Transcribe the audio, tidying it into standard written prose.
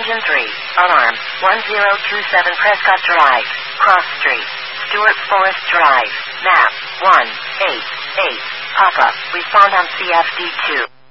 Engine 3. Alarm. 1027 Prescott Drive. Cross Street. Stewart Forest Drive. Map. 188. Papa. Respond on CFD2.